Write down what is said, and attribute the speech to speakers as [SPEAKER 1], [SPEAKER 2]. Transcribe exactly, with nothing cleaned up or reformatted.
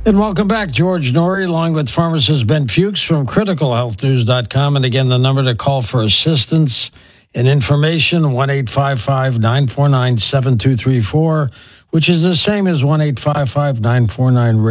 [SPEAKER 1] And welcome back. George Noory, along with pharmacist Ben Fuchs from critical health news dot com. And again, the number to call for assistance and information, one eight five five, nine four nine, seven two three four, which is the same as one eight five five, nine four nine,